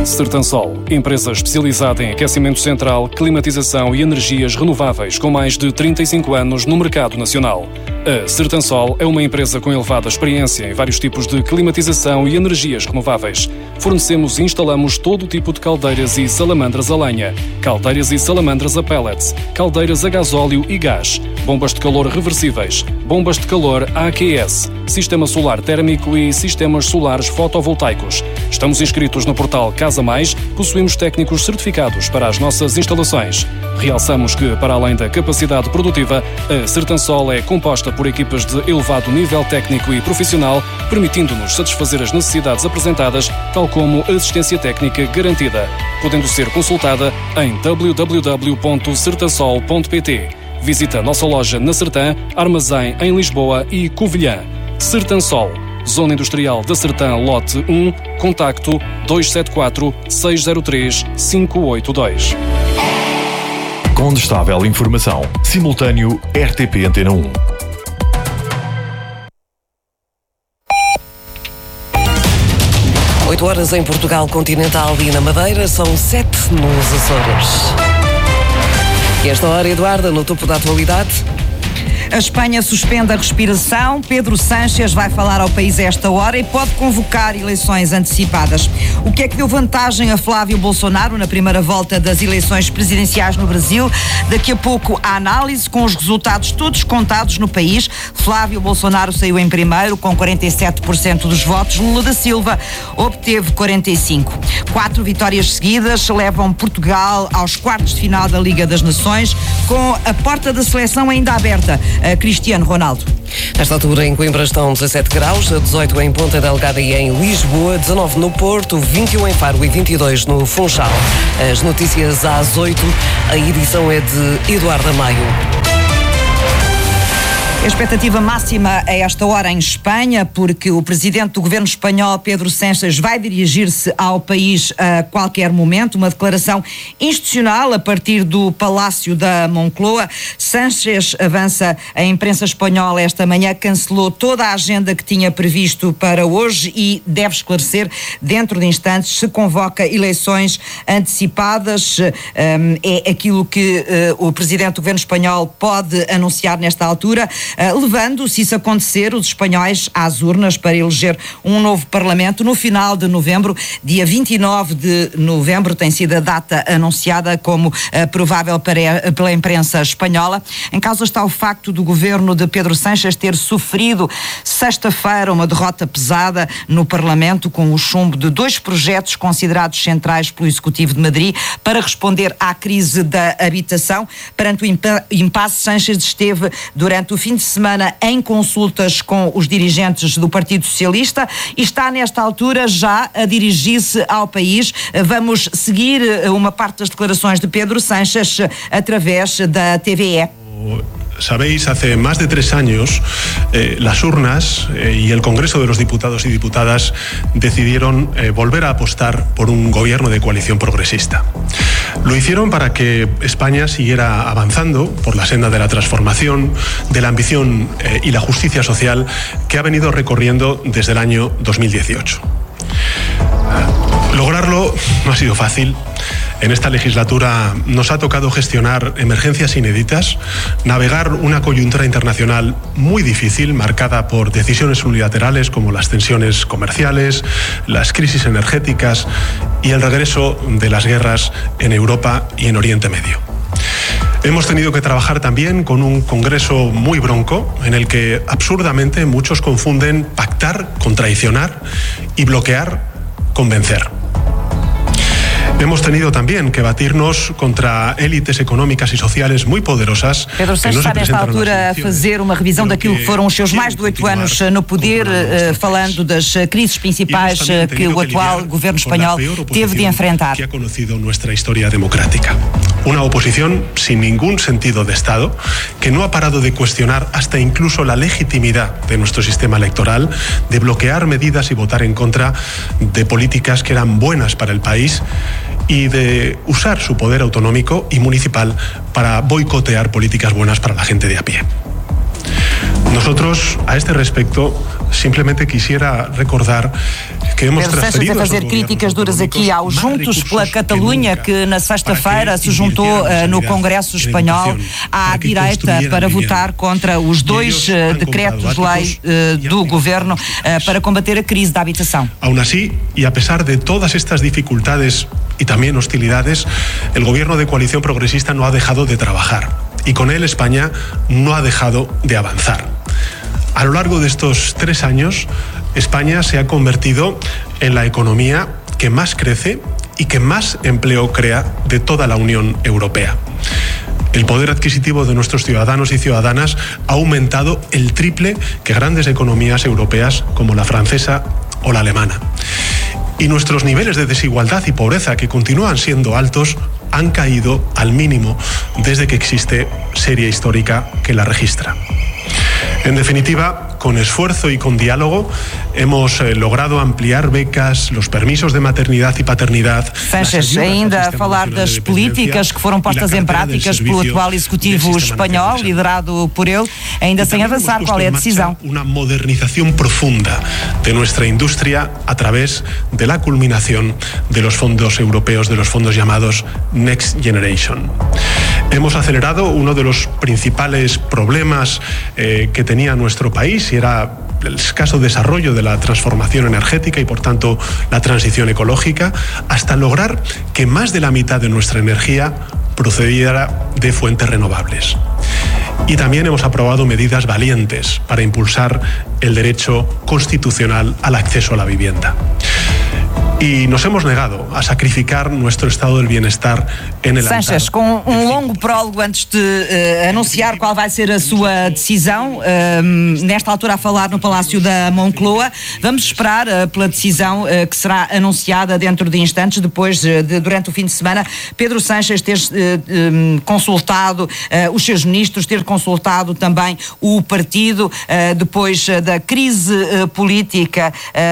Sertansol, empresa especializada em aquecimento central, climatização e energias renováveis com mais de 35 anos no mercado nacional. A Sertansol é uma empresa com elevada experiência em vários tipos de climatização e energias renováveis. Fornecemos e instalamos todo o tipo de caldeiras e salamandras a lenha, caldeiras e salamandras a pellets, caldeiras a gasóleo e gás, bombas de calor reversíveis, bombas de calor AQS, sistema solar térmico e sistemas solares fotovoltaicos. Estamos inscritos no portal Casa Mais, possuímos técnicos certificados para as nossas instalações. Realçamos que, para além da capacidade produtiva, a Sertansol é composta por equipas de elevado nível técnico e profissional, permitindo-nos satisfazer as necessidades apresentadas, tal como assistência técnica garantida, podendo ser consultada em www.sertansol.pt. Visita a nossa loja na Sertã, Armazém em Lisboa e Covilhã. Sertansol, Zona Industrial da Sertã, Lote 1, contacto 274 603 582. Condestável Informação, simultâneo RTP Antena 1. Oito horas em Portugal Continental e na Madeira, são 7 nos Açores. E esta hora, Eduarda, no topo da atualidade. A Espanha suspende a respiração. Pedro Sánchez vai falar ao país a esta hora e pode convocar eleições antecipadas. O que é que deu vantagem a Flávio Bolsonaro na primeira volta das eleições presidenciais no Brasil? Daqui a pouco a análise com os resultados todos contados no país. Flávio Bolsonaro saiu em primeiro com 47% dos votos. Lula da Silva obteve 45%. 4 vitórias seguidas levam Portugal aos quartos de final da Liga das Nações, com a porta da seleção ainda aberta. Cristiano Ronaldo. Nesta altura em Coimbra estão 17 graus, 18 em Ponta Delgada e em Lisboa, 19 no Porto, 21 em Faro e 22 no Funchal. As notícias às 8, a edição é de Eduardo Maio. A expectativa máxima a esta hora em Espanha, porque o presidente do governo espanhol, Pedro Sánchez, vai dirigir-se ao país a qualquer momento. Uma declaração institucional a partir do Palácio da Moncloa. Sánchez, avança a imprensa espanhola esta manhã, cancelou toda a agenda que tinha previsto para hoje e deve esclarecer dentro de instantes se convoca eleições antecipadas. É aquilo que o presidente do governo espanhol pode anunciar nesta altura. Levando, se isso acontecer, os espanhóis às urnas para eleger um novo Parlamento no final de novembro. Dia 29 de novembro tem sido a data anunciada como provável pela imprensa espanhola. Em causa está o facto do governo de Pedro Sánchez ter sofrido sexta-feira uma derrota pesada no Parlamento, com o chumbo de 2 projetos considerados centrais pelo Executivo de Madrid para responder à crise da habitação. Perante o impasse, Sánchez esteve durante o fim de semana em consultas com os dirigentes do Partido Socialista e está nesta altura já a dirigir-se ao país. Vamos seguir uma parte das declarações de Pedro Sánchez através da TVE. Sabéis, hace más de 3 años las urnas y el Congreso de los Diputados y Diputadas decidieron volver a apostar por un gobierno de coalición progresista. Lo hicieron para que España siguiera avanzando por la senda de la transformación, de la ambición y la justicia social que ha venido recorriendo desde el año 2018. Lograrlo no ha sido fácil. En esta legislatura nos ha tocado gestionar emergencias inéditas, navegar una coyuntura internacional muy difícil, marcada por decisiones unilaterales como las tensiones comerciales, las crisis energéticas y el regreso de las guerras en Europa y en Oriente Medio. Hemos tenido que trabajar también con un Congreso muy bronco, en el que absurdamente muchos confunden pactar con traicionar y bloquear con vencer. Hemos tenido también que batirnos contra élites económicas e sociais muito poderosas. Pedro Sánchez está nesta altura a fazer uma revisão daquilo que foram os seus mais de 8 anos no poder, falando das crises principais que o atual governo espanhol teve de enfrentar. Que ha conocido nuestra historia democrática. Una oposición sin ningún sentido de Estado, que no ha parado de cuestionar hasta incluso la legitimidad de nuestro sistema electoral, de bloquear medidas y votar en contra de políticas que eran buenas para el país y de usar su poder autonómico y municipal para boicotear políticas buenas para la gente de a pie. Nosotros, a este respecto, simplemente quisiera recordar que hemos transferido a fazer críticas duras aqui ao Juntos pela Catalunha, que na sexta-feira se juntou no Congresso Espanhol à direita para votar contra os 2 decretos-lei do Governo para combater a crise da habitação. Aún así, y a pesar de todas estas dificultades y también hostilidades, el Gobierno de coalición progresista no ha dejado de trabajar y con él España no ha dejado de avanzar. A lo largo de estos 3 años, España se ha convertido en la economía que más crece y que más empleo crea de toda la Unión Europea. El poder adquisitivo de nuestros ciudadanos y ciudadanas ha aumentado el triple que grandes economías europeas como la francesa o la alemana. Y nuestros niveles de desigualdad y pobreza, que continúan siendo altos, han caído al mínimo desde que existe serie histórica que la registra. En definitiva, con esfuerzo y con diálogo hemos logrado ampliar becas, los permisos de maternidad y paternidad. Sánchez, ainda a falar das políticas que foram postas em práticas pelo atual Executivo espanhol, liderado por ele, ainda sem avançar qual é a decisão. Una modernización profunda de nuestra industria a través de la culminación de los fondos europeos, de los fondos llamados Next Generation. Hemos acelerado uno de los principales problemas que tenía nuestro país, y era el escaso desarrollo de la transformación energética y por tanto la transición ecológica, hasta lograr que más de la mitad de nuestra energía procediera de fuentes renovables. Y también hemos aprobado medidas valientes para impulsar el derecho constitucional al acceso a la vivienda. E nos hemos negado a sacrificar nuestro estado del bienestar en el altar. Sánchez, com longo prólogo antes de anunciar qual vai ser a sua decisão, nesta altura a falar no Palácio da Moncloa, vamos esperar pela decisão que será anunciada dentro de instantes, depois durante o fim de semana, Pedro Sánchez ter consultado os seus ministros, ter consultado também o partido, depois da crise política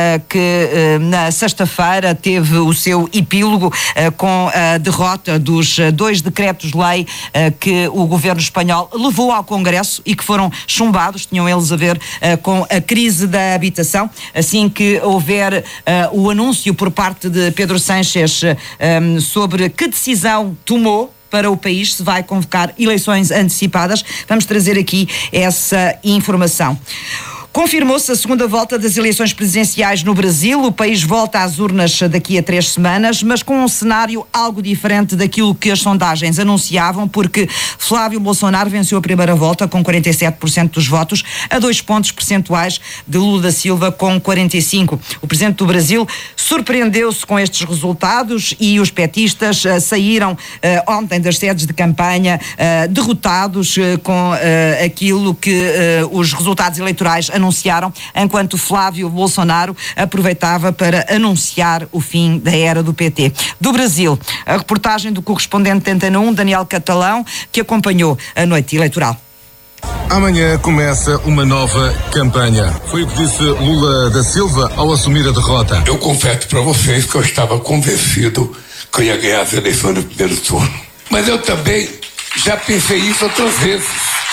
que na sexta-feira teve o seu epílogo com a derrota dos 2 decretos-lei que o governo espanhol levou ao Congresso e que foram chumbados, tinham eles a ver com a crise da habitação. Assim que houver o anúncio por parte de Pedro Sánchez sobre que decisão tomou para o país, se vai convocar eleições antecipadas, vamos trazer aqui essa informação. Confirmou-se a segunda volta das eleições presidenciais no Brasil. O país volta às urnas daqui a 3 semanas, mas com um cenário algo diferente daquilo que as sondagens anunciavam, porque Flávio Bolsonaro venceu a primeira volta com 47% dos votos, a 2 pontos percentuais de Lula da Silva com 45%. O presidente do Brasil surpreendeu-se com estes resultados e os petistas saíram ontem das sedes de campanha derrotados com aquilo que os resultados eleitorais anunciaram, enquanto Flávio Bolsonaro aproveitava para anunciar o fim da era do PT. Do Brasil, a reportagem do correspondente da Antena 1, Daniel Catalão, que acompanhou a noite eleitoral. Amanhã começa uma nova campanha. Foi o que disse Lula da Silva ao assumir a derrota. Eu confesso para vocês que eu estava convencido que eu ia ganhar as eleições no primeiro turno. Mas eu também já pensei isso outras vezes.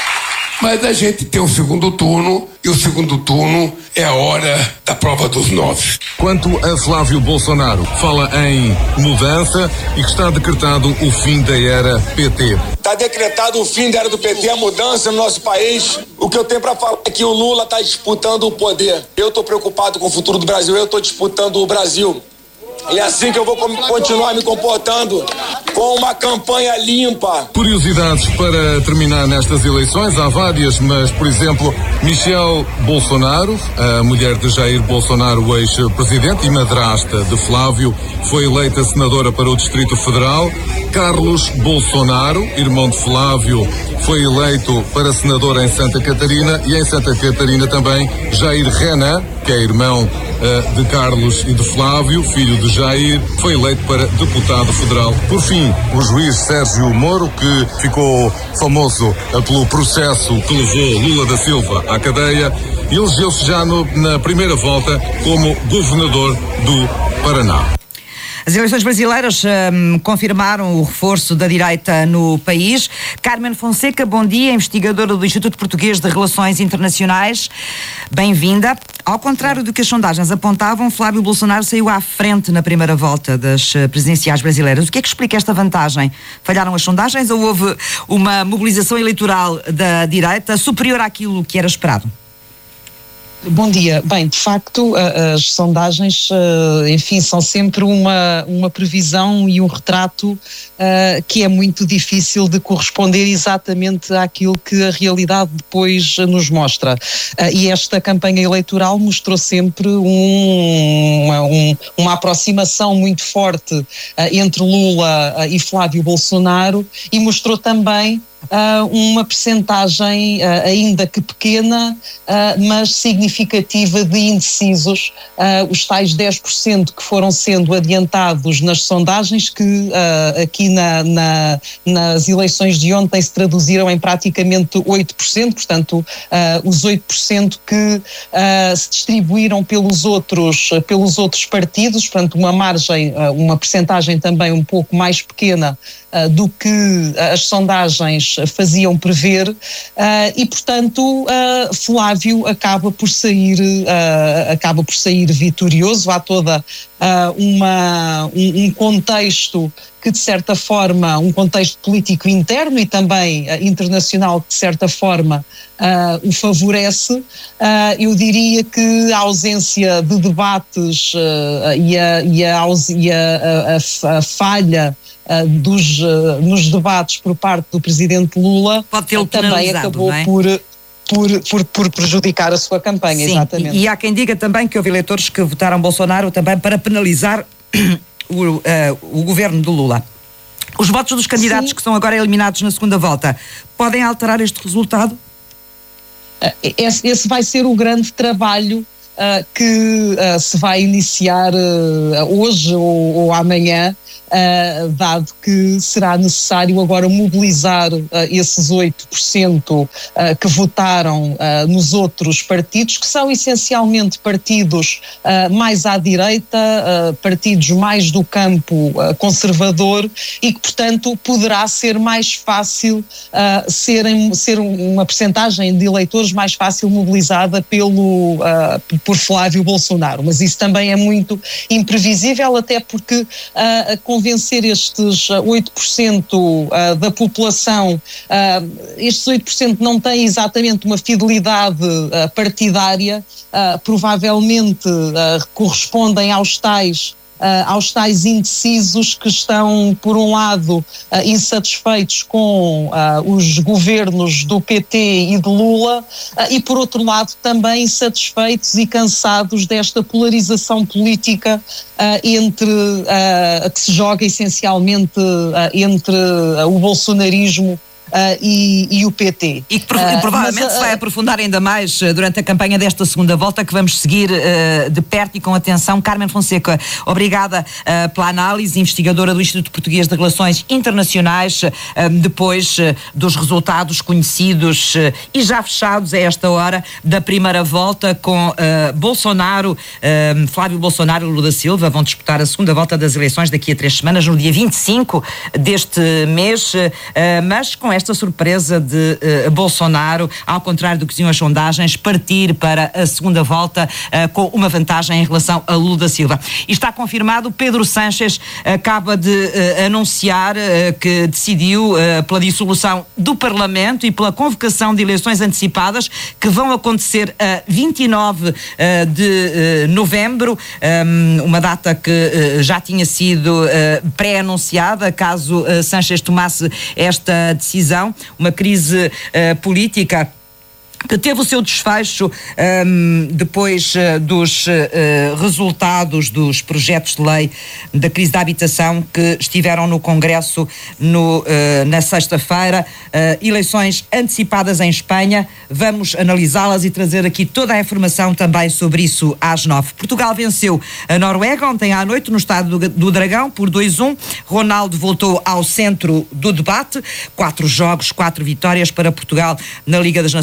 Mas a gente tem um segundo turno e o segundo turno é a hora da prova dos 9. Quanto a Flávio Bolsonaro, fala em mudança e que está decretado o fim da era PT. Está decretado o fim da era do PT, a mudança no nosso país. O que eu tenho para falar é que o Lula está disputando o poder. Eu estou preocupado com o futuro do Brasil, eu estou disputando o Brasil. E é assim que eu vou continuar me comportando, com uma campanha limpa. Curiosidades para terminar nestas eleições, há várias, mas, por exemplo, Michelle Bolsonaro, a mulher de Jair Bolsonaro, o ex-presidente e madrasta de Flávio, foi eleita senadora para o Distrito Federal. Carlos Bolsonaro, irmão de Flávio, foi eleito para senador em Santa Catarina, e em Santa Catarina também Jair Renan, que é irmão de Carlos e de Flávio, filho de Jair, foi eleito para deputado federal. Por fim, o juiz Sérgio Moro, que ficou famoso pelo processo que levou Lula da Silva à cadeia, elegeu-se já na primeira volta como governador do Paraná. As eleições brasileiras confirmaram o reforço da direita no país. Carmen Fonseca, bom dia, investigadora do Instituto Português de Relações Internacionais. Bem-vinda. Ao contrário do que as sondagens apontavam, Flávio Bolsonaro saiu à frente na primeira volta das presidenciais brasileiras. O que é que explica esta vantagem? Falharam as sondagens ou houve uma mobilização eleitoral da direita superior àquilo que era esperado? Bom dia. Bem, de facto, as sondagens, enfim, são sempre uma previsão e um retrato que é muito difícil de corresponder exatamente àquilo que a realidade depois nos mostra. E esta campanha eleitoral mostrou sempre uma aproximação muito forte entre Lula e Flávio Bolsonaro e mostrou também uma percentagem ainda que pequena, mas significativa de indecisos, os tais 10% que foram sendo adiantados nas sondagens, que aqui nas eleições de ontem se traduziram em praticamente 8%, portanto os 8% que se distribuíram pelos outros partidos, portanto uma margem, uma percentagem também um pouco mais pequena do que as sondagens faziam prever, e portanto Flávio acaba por sair vitorioso. Há toda um contexto que de certa forma, um contexto político interno e também internacional que de certa forma o favorece. Eu diria que a ausência de debates e a falha nos debates por parte do presidente Lula também acabou por prejudicar a sua campanha. Sim, exatamente. E há quem diga também que houve eleitores que votaram Bolsonaro também para penalizar o governo do Lula. Os votos dos candidatos, sim, que são agora eliminados na segunda volta, podem alterar este resultado? Esse vai ser o grande trabalho que se vai iniciar hoje ou amanhã, dado que será necessário agora mobilizar esses 8% que votaram nos outros partidos, que são essencialmente partidos mais à direita, partidos mais do campo conservador, e que, portanto, poderá ser mais fácil ser uma percentagem de eleitores mais fácil mobilizada por Flávio Bolsonaro. Mas isso também é muito imprevisível, até porque convencer estes 8% da população, estes 8% não têm exatamente uma fidelidade partidária, provavelmente correspondem aos tais indecisos que estão, por um lado, insatisfeitos com os governos do PT e de Lula, e por outro lado também insatisfeitos e cansados desta polarização política que se joga essencialmente entre o bolsonarismo e o PT. E que provavelmente se vai aprofundar ainda mais durante a campanha desta segunda volta, que vamos seguir de perto e com atenção. Carmen Fonseca, obrigada pela análise, investigadora do Instituto Português de Relações Internacionais, depois dos resultados conhecidos e já fechados a esta hora da primeira volta, com Bolsonaro, Flávio Bolsonaro e Lula da Silva vão disputar a segunda volta das eleições daqui a 3 semanas, no dia 25 deste mês, mas com esta surpresa de Bolsonaro, ao contrário do que diziam as sondagens, partir para a segunda volta com uma vantagem em relação a Lula da Silva. E está confirmado, Pedro Sánchez acaba de anunciar que decidiu pela dissolução do Parlamento e pela convocação de eleições antecipadas que vão acontecer a 29 de novembro, uma data que já tinha sido pré-anunciada caso Sánchez tomasse esta decisão. Uma crise política que teve o seu desfecho depois dos resultados dos projetos de lei da crise da habitação que estiveram no Congresso na sexta-feira. Eleições antecipadas em Espanha. Vamos analisá-las e trazer aqui toda a informação também sobre isso às 9. Portugal venceu a Noruega ontem à noite no Estádio do Dragão por 2-1. Ronaldo voltou ao centro do debate. 4 jogos, 4 vitórias para Portugal na Liga das Nações. A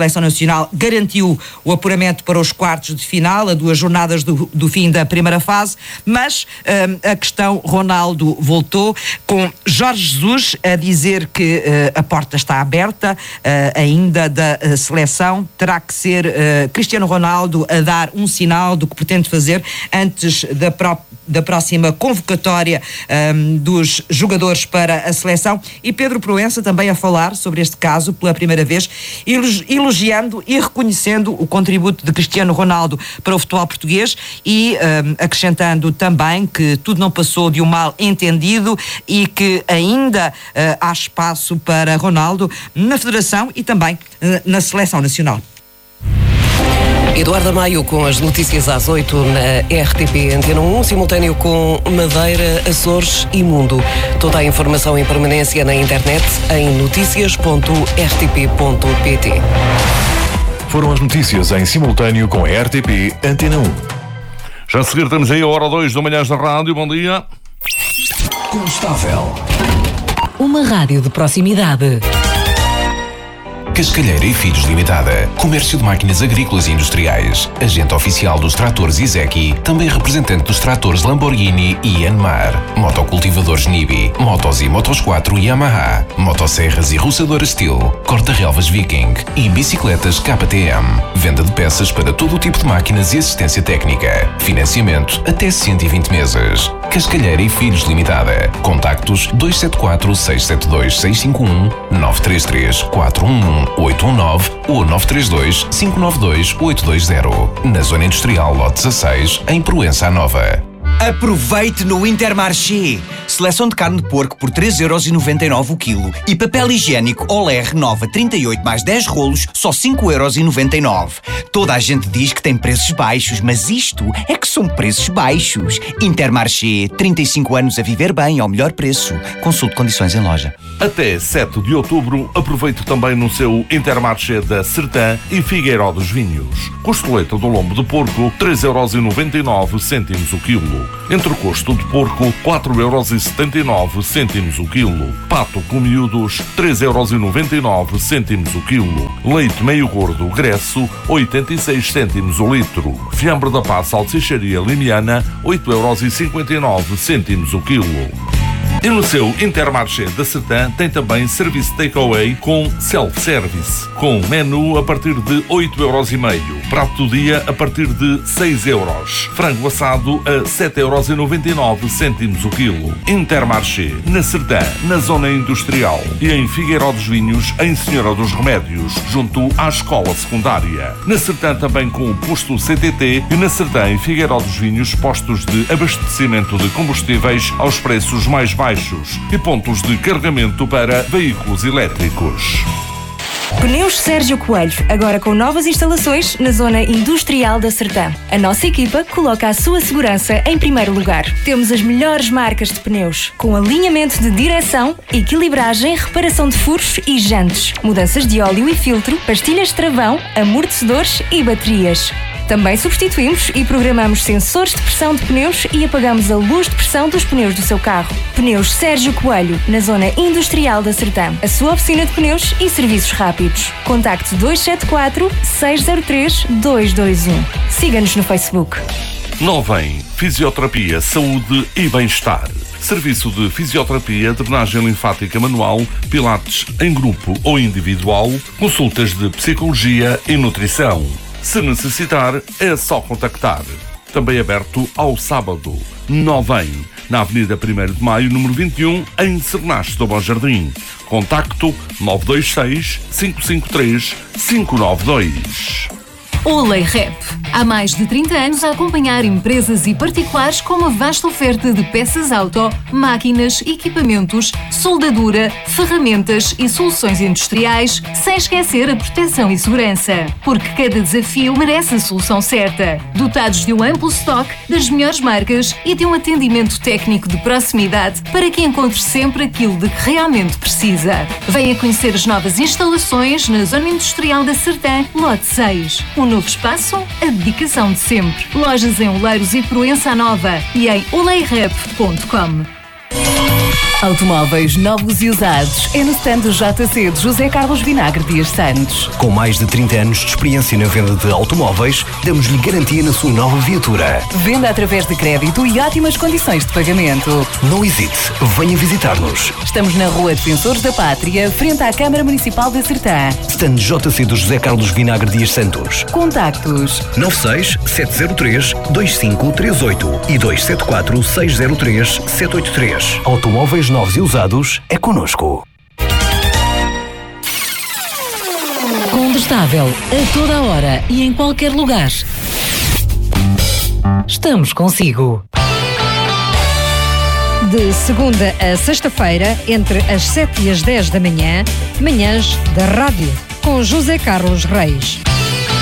Seleção Nacional garantiu o apuramento para os quartos de final, a 2 jornadas do fim da primeira fase, mas a questão Ronaldo voltou, com Jorge Jesus a dizer que a porta está aberta ainda da seleção. Terá que ser Cristiano Ronaldo a dar um sinal do que pretende fazer antes da próxima convocatória dos jogadores para a seleção. E Pedro Proença também a falar sobre este caso pela primeira vez, elogiando e reconhecendo o contributo de Cristiano Ronaldo para o futebol português e acrescentando também que tudo não passou de um mal entendido e que ainda há espaço para Ronaldo na Federação e também na Seleção Nacional. Eduardo Maio com as notícias às 8 na RTP Antena 1, simultâneo com Madeira, Açores e Mundo. Toda a informação em permanência na internet em noticias.rtp.pt. Foram as notícias em simultâneo com a RTP Antena 1. Já a seguir temos aí a hora 2 do Manhãs da Rádio. Bom dia. Constável. Uma rádio de proximidade. Cascalheira e Filhos Limitada. Comércio de máquinas agrícolas e industriais. Agente oficial dos tratores Izeki. Também representante dos tratores Lamborghini e Yanmar. Motocultivadores Nibi. Motos e Motos 4 Yamaha. Motosserras e roçadoras Steel. Corta-relvas Viking. E bicicletas KTM. Venda de peças para todo o tipo de máquinas e assistência técnica. Financiamento até 120 meses. Cascalheira e Filhos Limitada. Contactos 274-672-651, 933-411-819 ou 932-592-820. Na Zona Industrial Lote 16, em Proença Nova. Aproveite no Intermarché. Seleção de carne de porco por 3,99€ o quilo e papel higiênico Olé Renova 38 mais 10 rolos, só 5,99€. Toda a gente diz que tem preços baixos, mas isto é que são preços baixos. Intermarché, 35 anos a viver bem ao melhor preço. Consulte condições em loja. Até 7 de outubro, aproveite também no seu Intermarché da Sertã e Figueiró dos Vinhos. Costeleta do lombo de porco, 3,99€ o quilo. Entrecosto de porco, 4,79€ o quilo. Pato com miúdos, 3,99€ o quilo. Leite meio gordo Gresso, 86 cêntimos o litro. Fiambre da Paz Salsicharia Limiana, 8,59€ o quilo. E no seu Intermarché da Sertã tem também serviço takeaway com self-service, com menu a partir de 8,5€, prato do dia a partir de 6€, frango assado a 7,99€ o quilo. Intermarché, na Sertã, na Zona Industrial e em Figueiró dos Vinhos, em Senhora dos Remédios, junto à Escola Secundária. Na Sertã também com o posto CTT e na Sertã em Figueiró dos Vinhos, postos de abastecimento de combustíveis aos preços mais baixos e pontos de carregamento para veículos elétricos. Pneus Sérgio Coelho, agora com novas instalações na Zona Industrial da Sertã. A nossa equipa coloca a sua segurança em primeiro lugar. Temos as melhores marcas de pneus, com alinhamento de direção, equilibragem, reparação de furos e jantes, mudanças de óleo e filtro, pastilhas de travão, amortecedores e baterias. Também substituímos e programamos sensores de pressão de pneus e apagamos a luz de pressão dos pneus do seu carro. Pneus Sérgio Coelho, na Zona Industrial da Sertã. A sua oficina de pneus e serviços rápidos. Contacte 274-603-221. Siga-nos no Facebook. Novem Fisioterapia, Saúde e Bem-Estar. Serviço de fisioterapia, drenagem linfática manual, pilates em grupo ou individual, consultas de psicologia e nutrição. Se necessitar, é só contactar. Também aberto ao sábado. Novem, na Avenida 1º de Maio, número 21, em Cernache do Bom Jardim. Contacto 926-553-592. Olay Rep. Há mais de 30 anos a acompanhar empresas e particulares com uma vasta oferta de peças auto, máquinas, equipamentos, soldadura, ferramentas e soluções industriais, sem esquecer a proteção e segurança. Porque cada desafio merece a solução certa. Dotados de um amplo estoque das melhores marcas e de um atendimento técnico de proximidade para que encontre sempre aquilo de que realmente precisa. Venha conhecer as novas instalações na Zona Industrial da Sertã, Lote 6. Um novo espaço, a dedicação de sempre. Lojas em Oleiros e Proença Nova e em oleirep.com. Automóveis novos e usados é no stand do JC de José Carlos Vinagre Dias Santos. Com mais de 30 anos de experiência na venda de automóveis, damos-lhe garantia na sua nova viatura. Venda através de crédito e ótimas condições de pagamento. Não hesite, venha visitar-nos. Estamos na Rua Defensores da Pátria, frente à Câmara Municipal de Sertã. Stand JC do José Carlos Vinagre Dias Santos. Contactos 96 703 2538 e 274 603 783. Automóveis novos e usados é connosco. Combustável a toda a hora e em qualquer lugar. Estamos consigo. De segunda a sexta-feira, entre as 7 e as 10 da manhã, manhãs da rádio, com José Carlos Reis.